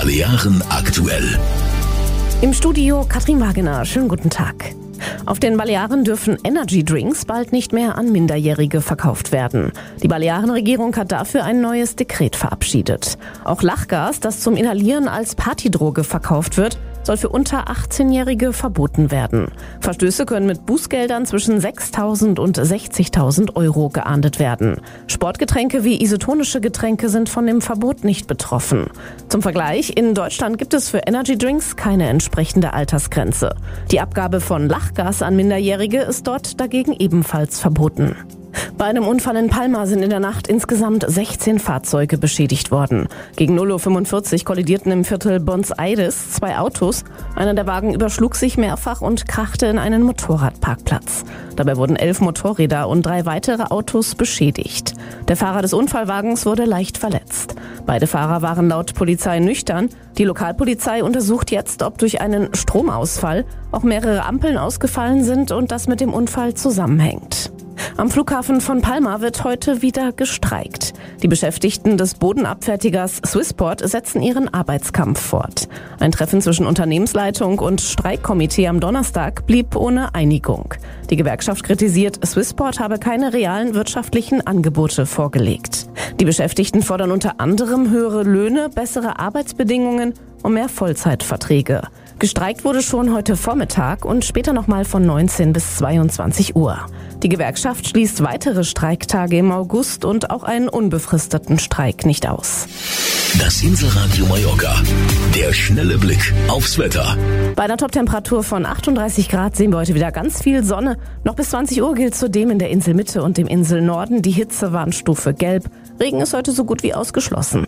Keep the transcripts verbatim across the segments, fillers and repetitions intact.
Balearen aktuell. Im Studio Katrin Wagener. Schönen guten Tag. Auf den Balearen dürfen Energy Drinks bald nicht mehr an Minderjährige verkauft werden. Die Balearenregierung hat dafür ein neues Dekret verabschiedet. Auch Lachgas, das zum Inhalieren als Partydroge verkauft wird, soll für unter achtzehnjährige verboten werden. Verstöße können mit Bußgeldern zwischen sechstausend und sechzigtausend Euro geahndet werden. Sportgetränke wie isotonische Getränke sind von dem Verbot nicht betroffen. Zum Vergleich, in Deutschland gibt es für Energy Drinks keine entsprechende Altersgrenze. Die Abgabe von Lachgas an Minderjährige ist dort dagegen ebenfalls verboten. Bei einem Unfall in Palma sind in der Nacht insgesamt sechzehn Fahrzeuge beschädigt worden. Gegen null Uhr fünfundvierzig kollidierten im Viertel Buenos Aires zwei Autos. Einer der Wagen überschlug sich mehrfach und krachte in einen Motorradparkplatz. Dabei wurden elf Motorräder und drei weitere Autos beschädigt. Der Fahrer des Unfallwagens wurde leicht verletzt. Beide Fahrer waren laut Polizei nüchtern. Die Lokalpolizei untersucht jetzt, ob durch einen Stromausfall auch mehrere Ampeln ausgefallen sind und das mit dem Unfall zusammenhängt. Am Flughafen von Palma wird heute wieder gestreikt. Die Beschäftigten des Bodenabfertigers Swissport setzen ihren Arbeitskampf fort. Ein Treffen zwischen Unternehmensleitung und Streikkomitee am Donnerstag blieb ohne Einigung. Die Gewerkschaft kritisiert, Swissport habe keine realen wirtschaftlichen Angebote vorgelegt. Die Beschäftigten fordern unter anderem höhere Löhne, bessere Arbeitsbedingungen und mehr Vollzeitverträge. Gestreikt wurde schon heute Vormittag und später nochmal von neunzehn bis zweiundzwanzig Uhr. Die Gewerkschaft schließt weitere Streiktage im August und auch einen unbefristeten Streik nicht aus. Das Inselradio Mallorca. Der schnelle Blick aufs Wetter. Bei einer Toptemperatur von achtunddreißig Grad sehen wir heute wieder ganz viel Sonne. Noch bis zwanzig Uhr gilt zudem in der Inselmitte und dem Inselnorden die Hitzewarnstufe Gelb. Regen ist heute so gut wie ausgeschlossen.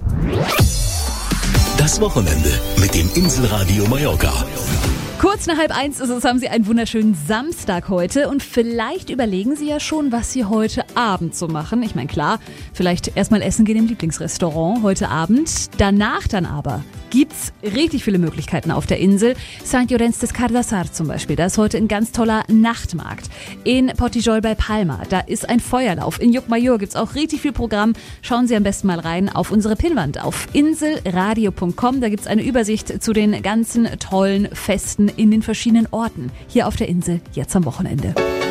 Das Wochenende mit dem Inselradio Mallorca. Kurz nach halb eins ist es, haben Sie einen wunderschönen Samstag heute und vielleicht überlegen Sie ja schon, was Sie heute Abend so machen. Ich meine, klar, vielleicht erstmal essen gehen im Lieblingsrestaurant heute Abend. Danach dann aber gibt's richtig viele Möglichkeiten auf der Insel. Sankt Llorenç des Cardassar zum Beispiel, da ist heute ein ganz toller Nachtmarkt. In Portijol bei Palma, da ist ein Feuerlauf. In Llucmajor gibt's auch richtig viel Programm. Schauen Sie am besten mal rein auf unsere Pinnwand auf inselradio punkt com. Da gibt's eine Übersicht zu den ganzen tollen Festen in den verschiedenen Orten hier auf der Insel jetzt am Wochenende.